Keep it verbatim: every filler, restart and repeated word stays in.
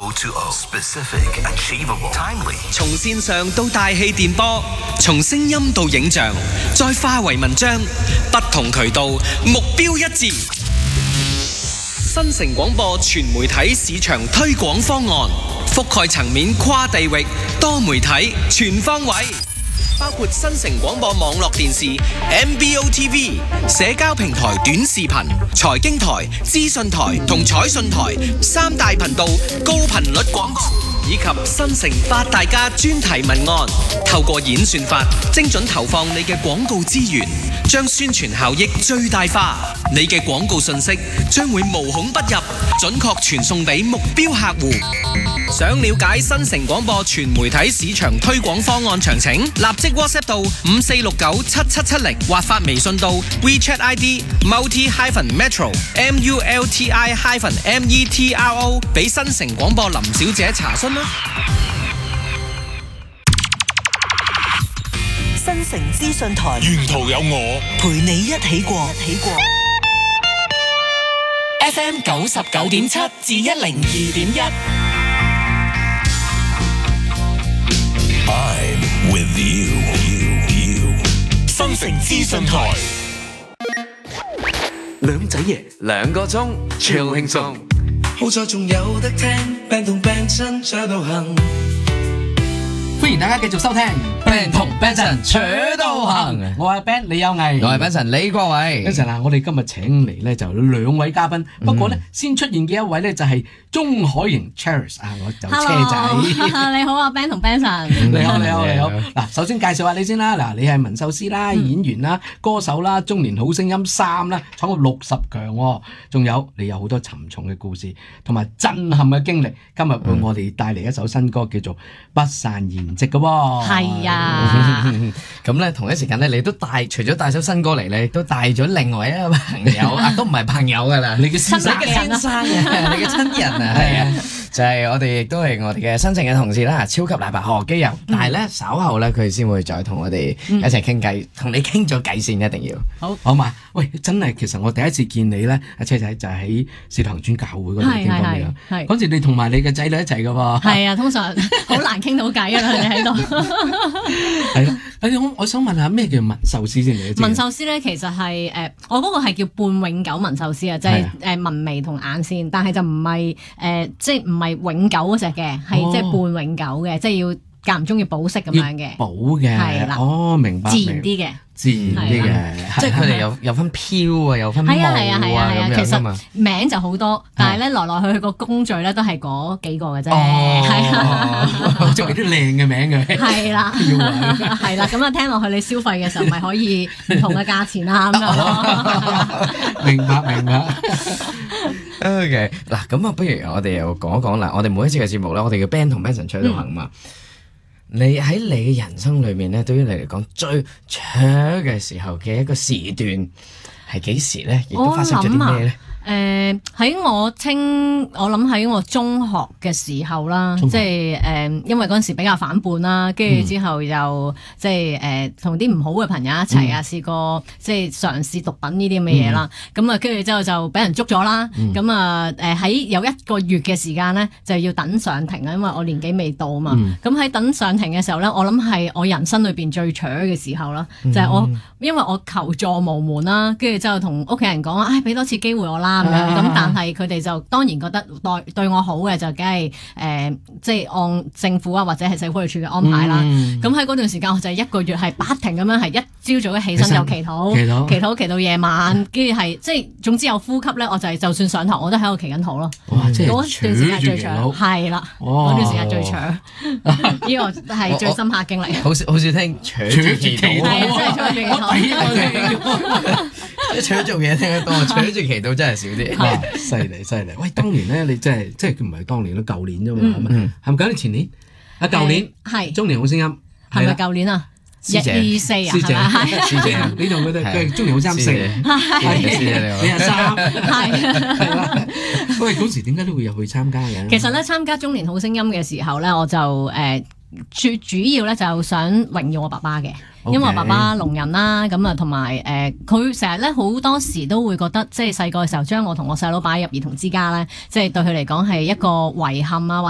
O to O Specific, Achievable, Timely。 從線上到大氣電波，從聲音到影像，再化為文章，不同渠道，目標一致。新城廣播全媒體市場推廣方案，覆蓋層面跨地域，多媒體全方位，包括新城廣播網絡電視、M B O T V、社交平台短視頻、財經台、資訊台同彩訊台三大頻道高頻率廣告，以及新城八大家專題文案，透過演算法精準投放你嘅廣告資源，將宣傳效益最大化。你嘅廣告信息將會無孔不入，準確傳送俾目標客戶。想了解新城廣播全媒體市場推廣方案詳情，立即 WhatsApp 到五四六九七七七零，或發微信到 WeChat I D multi hyphen metro M U L T I hyphen M E T R O 俾新城廣播林小姐查詢啦。 新城資訊台， 沿途有我陪你一起過，一起過。 F M 九十九點七至一零二點一。 I'm with you, you, you。新城資訊台， 兩仔爺兩個鐘，超輕鬆。 好在仲有得聽，band同 band 真扯到行。 歡迎大家繼續收聽 Band 同 Benson 扯到行，我係 Ben 李有毅， 我係 Benson 李國偉。 Benson 啊，我哋今日請嚟咧就兩位嘉賓，不過咧先出現嘅一位咧就係鐘海瑩 Charis 啊，我就車仔。 Hello， 你好啊 Ben 同 Benson。 你好你好你好。嗱，首先介紹下你先啦。嗱，你係文秀師啦、演員啦、歌手啦、中年好聲音三啦，闖過六十強喎。仲有你有好多沉重嘅故事同埋震撼嘅經歷。今日為我哋帶嚟一首新歌叫做《不散筵席》嘅喎。 係啊。 咁咧同一時間咧，你都帶除咗帶首新歌嚟咧，都帶咗另外一個朋友啊，都唔係朋友噶啦，你嘅先生嘅先生啊，你嘅親人啊，係啊，就係我哋亦都係我哋嘅新城嘅同事啦，超級奶白何基佑。但係咧稍後咧，佢先會再同我哋一齊傾偈，同你傾咗偈先，一定要好好嘛？喂，真係其實我第一次見你咧，阿車仔就係喺使徒行傳教會嗰度傾過你啦。係嗰時你同埋你嘅仔女一齊噶喎。 係啊，通常好難傾到偈啊，你喺度。 係啦，我我想問下咩叫文壽司先？你文壽司咧，其實係誒、呃，我嗰個係叫半永久文壽司啊，就係誒紋眉同眼線，但係就唔係誒，即係唔係永久嗰隻嘅，係即係半永久嘅，即係要間唔中要保色咁樣嘅。 補嘅係啦，哦，明白。 自然啲嘅。 自然啲嘅， 即係佢哋有有分飄啊，有分霧啊咁樣。 其實名就好多，但係咧來來去去個工序咧都係嗰幾個嘅啫。 哦，係啊，仲有啲靚嘅名嘅。係啦， 係啦，咁啊聽落去你消費嘅時候咪可以唔同嘅價錢啊咁樣。明白明白。 OK， 嗱咁啊，不如我哋又講一講啦。我哋每一次嘅節目咧，我哋嘅 Band 同 Benson 扯到行嘛。你喺你嘅人生裏面咧，對於你嚟講最扯嘅時候嘅一個時段係幾時咧？亦都發生咗啲咩咧？ 誒喺、呃、我清，我諗喺我中學嘅時候啦，即係誒、呃，因為嗰陣時比較反叛啦，跟住之後又、嗯、即係誒同啲唔好嘅朋友一齊啊，嗯、試過即係嘗試毒品呢啲咁嘅嘢啦。咁啊、嗯，跟住之後就俾人捉咗啦。咁啊誒喺有一個月嘅時間咧，就要等上庭啊，因為我年紀未到啊嘛。咁喺、嗯、等上庭嘅時候咧，我諗係我人生裏邊最扯嘅時候啦，嗯、就係我因為我求助無門啦，跟住之後同屋企人講啊，唉，俾多次機會我啦。咁樣咁，啊、但係佢哋就當然覺得對對我好嘅，就梗係誒，即係按政府啊或者係社會處嘅安排啦。咁喺嗰段時間，我就係一個月係不停咁樣係一朝早一起身就祈禱，祈禱祈禱祈到夜晚，跟住係即係總之有呼吸咧，我就係就算上堂我都喺度祈緊禱咯。 哇！即係嗰段時間最長，係啦，嗰段時間最長，呢個係最深刻經歷。 好少好少聽扯住祈禱， 係啊，真係扯住祈禱。 扯做嘢聽得多，扯住祈禱真係少啲。 哇！犀利犀利！喂，當年咧，你真係即係唔係當年咯，舊年啫嘛，係咪？係咪舊年前年？啊，舊年係中年好聲音， 係咪舊年啊？二二四啊，係咪？ 師姐，你同佢哋嘅中年好聲音四，係你係三，係係啦。喂，嗰時點解都會入去參加嘅？ 其實咧，參加中年好聲音嘅時候咧，我就誒最主要咧就想榮耀我爸爸嘅。因為我爸爸聾人啦，咁啊同埋誒，佢成日咧好多時都會覺得，即係細個嘅時候將我同我細佬擺入兒童之家咧，即係對佢嚟講係一個遺憾啊。